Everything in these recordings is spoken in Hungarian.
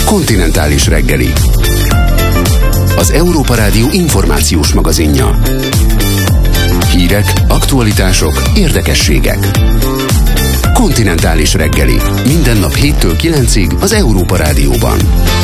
Kontinentális reggeli. Az Európa Rádió információs magazinja. Hírek, aktualitások, érdekességek. Kontinentális reggeli. Minden nap 7-től 9-ig az Európa Rádióban.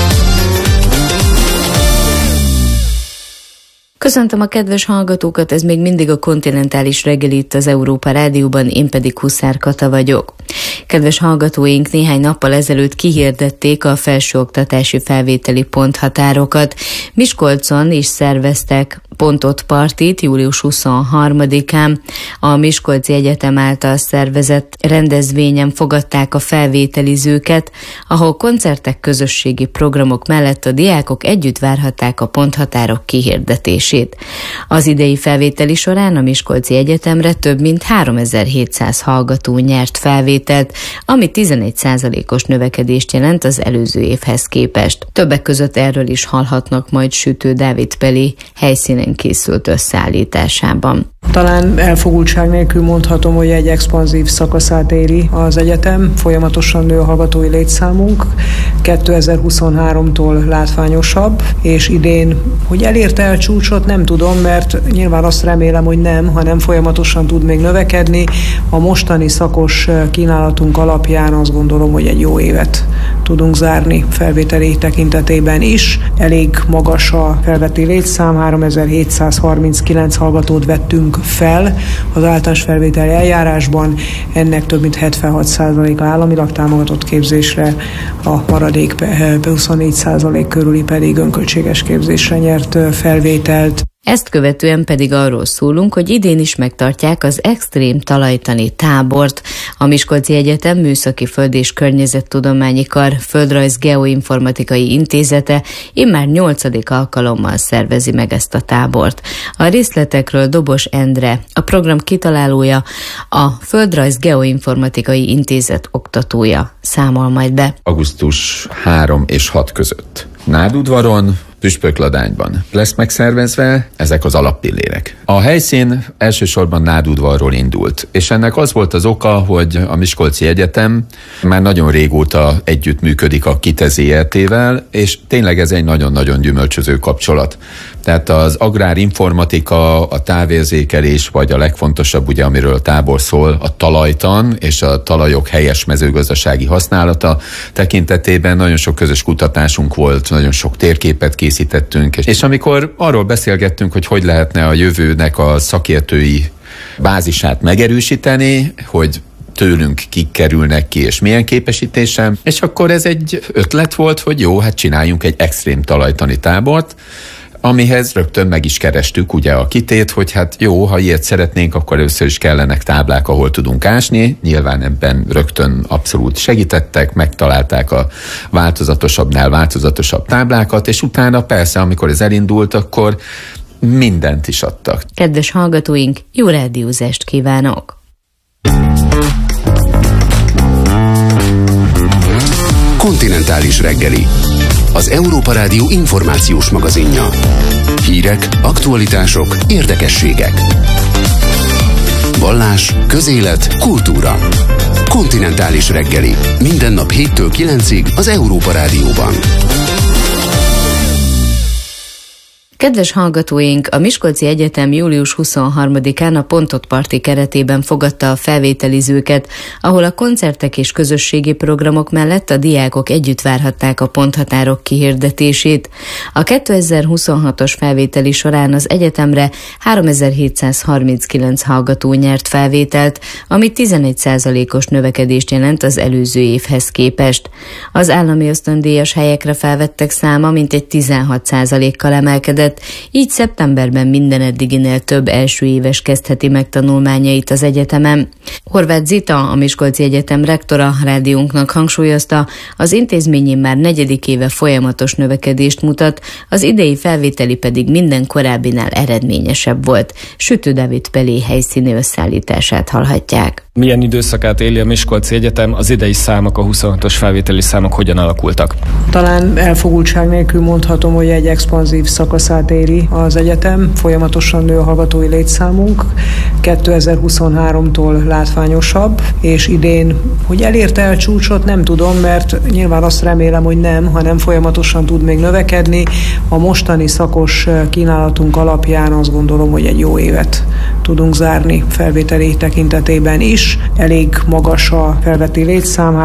Köszöntöm a kedves hallgatókat, ez még mindig a Kontinentális reggeli itt az Európa Rádióban, én pedig Huszár Kata vagyok. Kedves hallgatóink, néhány nappal ezelőtt kihirdették a felsőoktatási felvételi ponthatárokat. Miskolcon is szerveztek pontot partit július 23-án. A Miskolci Egyetem által szervezett rendezvényen fogadták a felvételizőket, ahol koncertek, közösségi programok mellett a diákok együtt várhatták a ponthatárok kihirdetését. Az idei felvételi során a Miskolci Egyetemre több mint 3700 hallgató nyert felvételt, ami 11%-os növekedést jelent az előző évhez képest. Többek között erről is hallhatnak majd Sütő Dávid Peli helyszínen készült összeállításában. Talán elfogultság nélkül mondhatom, hogy egy expanzív szakaszát éri az egyetem. Folyamatosan nő a hallgatói létszámunk. 2023-tól látványosabb, és idén, hogy elérte el csúcsot, nem tudom, mert nyilván azt remélem, hogy nem, hanem folyamatosan tud még növekedni. A mostani szakos kínálatunk alapján azt gondolom, hogy egy jó évet tudunk zárni felvételi tekintetében is. Elég magas a felveti létszám, 3739 hallgatót vettünk fel az általános felvételi eljárásban, ennek több mint 76% államilag támogatott képzésre, a maradék 24% körüli pedig önköltséges képzésre nyert felvételt. Ezt követően pedig arról szólunk, hogy idén is megtartják az extrém talajtani tábort. A Miskolci Egyetem Műszaki Föld- és Környezettudományi Kar Földrajz Geoinformatikai Intézete immár 8. alkalommal szervezi meg ezt a tábort. A részletekről Dobos Endre, a program kitalálója, a Földrajz Geoinformatikai Intézet oktatója számol majd be. Augusztus 3 és 6 között Nádudvaron, Püspökladányban lesz megszervezve, ezek az alappillérek. A helyszín elsősorban Nádudvarról indult, és ennek az volt az oka, hogy a Miskolci Egyetem már nagyon régóta együttműködik a KITE ZRT-vel, és tényleg ez egy nagyon-nagyon gyümölcsöző kapcsolat. Tehát az agrárinformatika, a távérzékelés, vagy a legfontosabb, ugye, amiről a tábor szól, a talajtan és a talajok helyes mezőgazdasági használata tekintetében nagyon sok közös kutatásunk volt, nagyon sok térképet készítettünk, és amikor arról beszélgettünk, hogy lehetne a jövőnek a szakértői bázisát megerősíteni, hogy tőlünk kik kerülnek ki, és milyen képesítéssel, és akkor ez egy ötlet volt, hogy jó, hát csináljunk egy extrém talajtani tábort, amihez rögtön meg is kerestük ugye a kitét, hogy hát jó, ha ilyet szeretnénk, akkor először is kellenek táblák, ahol tudunk ásni. Nyilván ebben rögtön abszolút segítettek, megtalálták a változatosabbnál változatosabb táblákat, és utána persze, amikor ez elindult, akkor mindent is adtak. Kedves hallgatóink, jó rádiózást kívánok! Kontinentális reggeli. Az Európa Rádió információs magazinja. Hírek, aktualitások, érdekességek. Vallás, közélet, kultúra. Kontinentális reggeli. Minden nap 7-től 9-ig az Európa Rádióban. Kedves hallgatóink, a Miskolci Egyetem július 23-án a Pontot Parti keretében fogadta a felvételizőket, ahol a koncertek és közösségi programok mellett a diákok együtt várhatták a ponthatárok kihirdetését. A 2026-os felvételi során az egyetemre 3739 hallgató nyert felvételt, ami 11%-os növekedést jelent az előző évhez képest. Az állami ösztöndíjas helyekre felvettek száma mintegy 16%-kal emelkedett, így szeptemberben minden eddiginél több első éves kezdheti meg tanulmányait az egyetemen. Horváth Zita, a Miskolci Egyetem rektora rádiónknak hangsúlyozta, az intézményén már 4. éve folyamatos növekedést mutat, az idei felvételi pedig minden korábbinál eredményesebb volt. Sütő Dávid Peli helyszíni összeállítását hallhatják. Milyen időszakát éli a Miskolci Egyetem, az idei számok, a 26-os felvételi számok hogyan alakultak? Talán elfogultság nélkül mondhatom, hogy egy expanzív szakaszát éri az egyetem. Folyamatosan nő a hallgatói létszámunk, 2023-tól látványosabb, és idén, hogy elérte el csúcsot, nem tudom, mert nyilván azt remélem, hogy nem, hanem folyamatosan tud még növekedni. A mostani szakos kínálatunk alapján azt gondolom, hogy egy jó évet tudunk zárni felvételi tekintetében is. Elég magas a felveti létszám,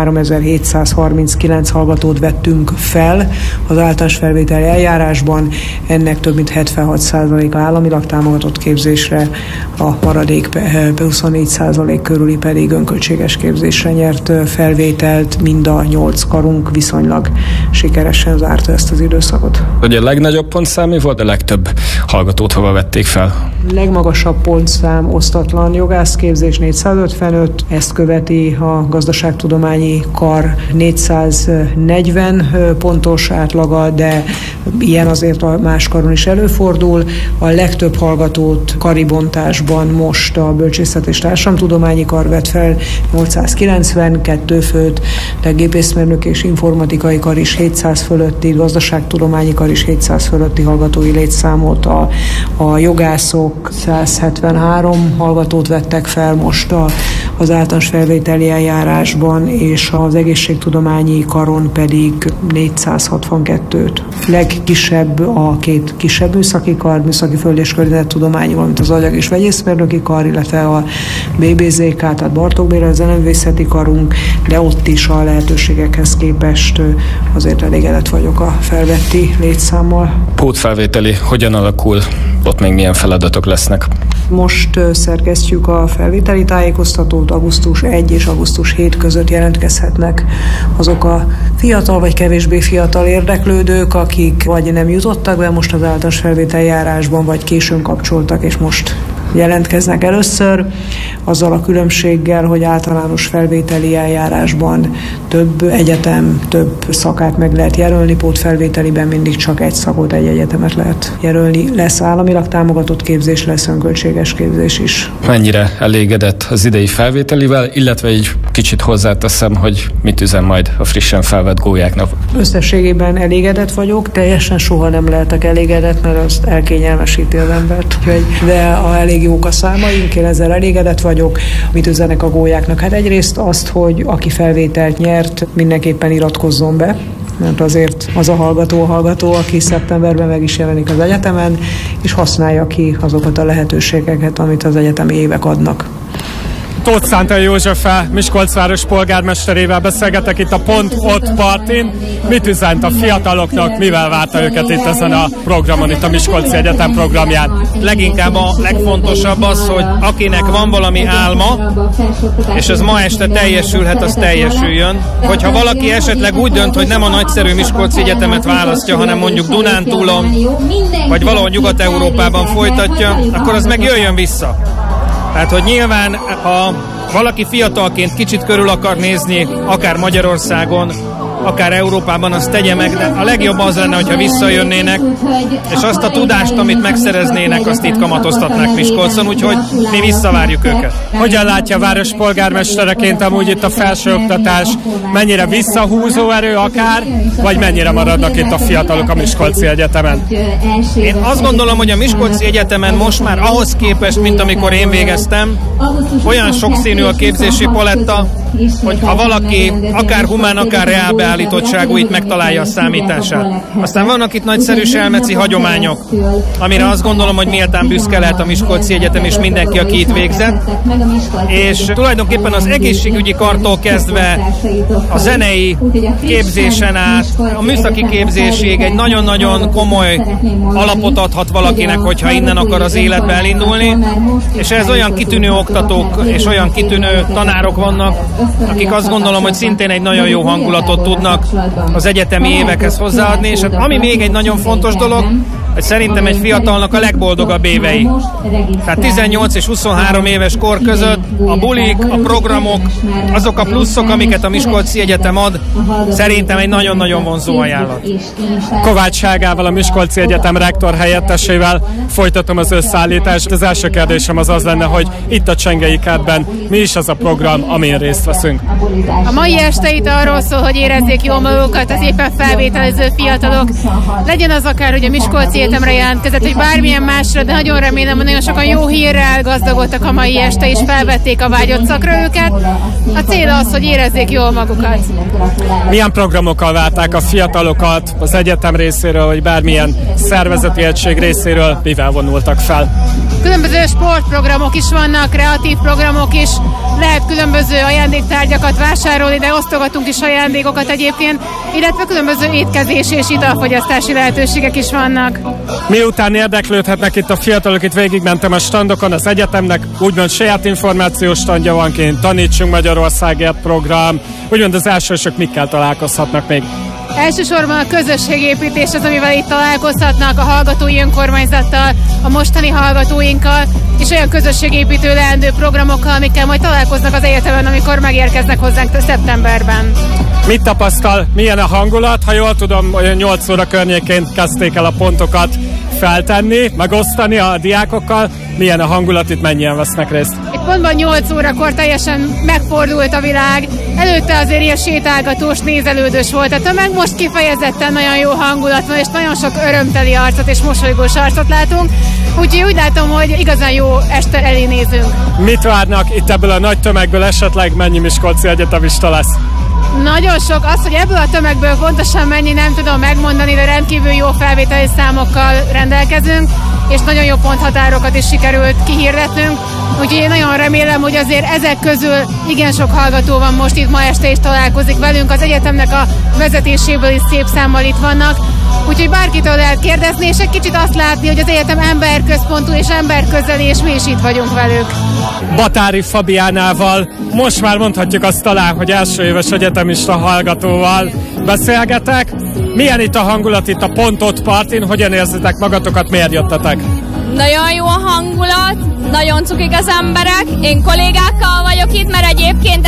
3739 hallgatót vettünk fel az általános felvételi eljárásban, ennek több mint 76% államilag támogatott képzésre, a maradék 24% körüli pedig önköltséges képzésre nyert felvételt, mind a 8 karunk viszonylag sikeresen zárta ezt az időszakot. Hogy a legnagyobb pontszámi volt, a legtöbb hallgatót hova vették fel? Legmagasabb pontszám osztatlan jogászképzés 455, ezt követi a gazdaságtudományi kar 440 pontos átlaga, de ilyen azért a más karon is előfordul. A legtöbb hallgatót karibontásban most a bölcsészet és társadalomtudományi kar vett fel 892 főt, de gépészmérnök és informatikai kar is 700 fölötti, gazdaságtudományi kar is 700 fölötti hallgatói létszámot, a jogászok 173 hallgatót vettek fel most az általános felvételi eljárásban, és az egészségtudományi karon pedig 462-t. Legkisebb a két kisebb műszaki kar, műszaki föld- és környezettudományi, valamint az agyag- és vegyészmérnöki kar, illetve a BBZK, tehát Bartók Béla zeneművészeti karunk, de ott is a lehetőségekhez képest azért elégedett vagyok a felvetti létszámmal. Pótfelvételi hogyan alakul? Ott még milyen feladatok lesznek? Most szerkesztjük a felvételi tájékoztatót, augusztus 1 és augusztus 7 között jelentkezhetnek azok a fiatal vagy kevésbé fiatal érdeklődők, akik vagy nem jutottak be most az általános felvételi járásban, vagy későn kapcsoltak, és most jelentkeznek először, azzal a különbséggel, hogy általános felvételi eljárásban több egyetem, több szakát meg lehet jelölni, pótfelvételiben mindig csak egy szakot, egy egyetemet lehet jelölni. Lesz államilag támogatott képzés, lesz önköltséges képzés is. Mennyire elégedett az idei felvételivel, illetve így kicsit hozzáteszem, hogy mit üzen majd a frissen felvett gólyáknak? Összességében elégedett vagyok, teljesen soha nem lehetek elégedett, mert azt elkényelmesíti az embert. De elég jók a számaink, én ezzel elégedett vagyok. Mit üzenek a gólyáknak? Hát egyrészt azt, hogy aki felvételt nyert, mindenképpen iratkozzon be, mert azért az a hallgató, aki szeptemberben meg is jelenik az egyetemen, és használja ki azokat a lehetőségeket, amit az egyetemi évek adnak. Tóth Szántai Józseffel, Miskolc város polgármesterével beszélgetek itt a Pont Ott partin. Mit üzent a fiataloknak, mivel várta őket itt ezen a programon, itt a Miskolci Egyetem programján? Leginkább a legfontosabb az, hogy akinek van valami álma, és ez ma este teljesülhet, az teljesüljön. Hogyha valaki esetleg úgy dönt, hogy nem a nagyszerű Miskolci Egyetemet választja, hanem mondjuk Dunántúlon, vagy valahol Nyugat-Európában folytatja, akkor az meg jöjjön vissza. Tehát, hogy nyilván, ha valaki fiatalként kicsit körül akar nézni, akár Magyarországon, akár Európában, azt tegye meg, de a legjobb az lenne, hogyha visszajönnének, és azt a tudást, amit megszereznének, azt itt kamatoztatnák Miskolcon, úgyhogy mi visszavárjuk őket. Hogyan látja a város polgármestereként amúgy itt a felsőoktatás? Mennyire visszahúzó erő akár, vagy mennyire maradnak itt a fiatalok a Miskolci Egyetemen? Én azt gondolom, hogy a Miskolci Egyetemen most már ahhoz képest, mint amikor én végeztem, olyan sokszínű a képzési paletta, hogy ha valaki akár humán, akár reál beállítottságú, itt megtalálja a számítását. Aztán vannak itt nagyszerű selmeci hagyományok, amire azt gondolom, hogy méltán büszke lehet a Miskolci Egyetem és mindenki, aki itt végzett. És tulajdonképpen az egészségügyi kartól kezdve a zenei képzésen át, a műszaki képzésig egy nagyon-nagyon komoly alapot adhat valakinek, hogyha innen akar az életbe elindulni. És ez olyan kitűnő oktatók és olyan kitűnő tanárok vannak, akik azt gondolom, hogy szintén egy nagyon jó hangulatot tudnak az egyetemi évekhez hozzáadni, és hát ami még egy nagyon fontos dolog, hogy szerintem egy fiatalnak a legboldogabb évei. Tehát 18 és 23 éves kor között a bulik, a programok, azok a pluszok, amiket a Miskolci Egyetem ad, szerintem egy nagyon-nagyon vonzó ajánlat. Kovács Helgával, a Miskolci Egyetem rektor helyettesével folytatom az összeállítást. Az első kérdésem az lenne, hogy itt a Csengei Kertben mi is az a program, amin részt veszünk? A mai este itt arról szól, hogy érezzék jól magukat az éppen felvételező fiatalok. Legyen az akár, hogy a Miskolci Egyetemre jelentkezett, hogy bármilyen másra, de nagyon remélem, hogy nagyon sokan jó hírrel gazdagodtak a mai este, és felvették a vágyott szakra őket. A cél az, hogy érezzék jól magukat. Milyen programokkal várták a fiatalokat az egyetem részéről, vagy bármilyen szervezeti egység részéről, mivel vonultak fel? Különböző sportprogramok is vannak, kreatív programok is, lehet különböző ajándéktárgyakat vásárolni, de osztogatunk is ajándékokat egyébként, illetve különböző étkezés és italfogyasztási lehetőségek is vannak. Miután érdeklődhetnek itt a fiatalok, itt végigmentem a standokon, az egyetemnek úgymond saját információs standja van kint, Tanítsunk Magyarországért program, úgymond az elsősök mikkel találkozhatnak még? Elsősorban a közösségépítés az, amivel itt találkozhatnak a hallgatói önkormányzattal, a mostani hallgatóinkkal, és olyan közösségépítő leendő programokkal, amikkel majd találkoznak az egyetemen, amikor megérkeznek hozzánk szeptemberben. Mit tapasztal? Milyen a hangulat? Ha jól tudom, olyan 8 óra környékén kezdték el a pontokat feltenni, megosztani a diákokkal. Milyen a hangulat, itt mennyien vesznek részt? Itt pontban 8 órakor teljesen megfordult a világ. Előtte azért ilyen sétálgatós, nézelődős volt a tömeg, most kifejezetten nagyon jó hangulat van, és nagyon sok örömteli arcot és mosolygós arcot látunk. Úgyhogy úgy látom, hogy igazán jó este elé nézünk. Mit várnak itt ebből a nagy tömegből, esetleg mennyi miskolci egyetemista lesz? Nagyon sok. Az, hogy ebből a tömegből pontosan mennyi, nem tudom megmondani, de rendkívül jó felvételi számokkal rendelkezünk, és nagyon jó ponthatárokat is sikerült kihirdetnünk. Úgyhogy én nagyon remélem, hogy azért ezek közül igen sok hallgató van most itt ma este, és találkozik velünk. Az egyetemnek a vezetéséből is szép számmal itt vannak. Úgyhogy bárkitől lehet kérdezni, és egy kicsit azt látni, hogy az egyetem emberközpontú és emberközeli, és mi is itt vagyunk velük. Batári Fabiánával, most már mondhatjuk azt talán, hogy első éves egyetemista hallgatóval beszélgetek. Milyen itt a hangulat itt a Pont Ott partin, hogyan érzitek magatokat, miért jöttetek? Nagyon jó a hangulat, nagyon cukik az emberek, én kollégákkal vagyok itt, mert egyébként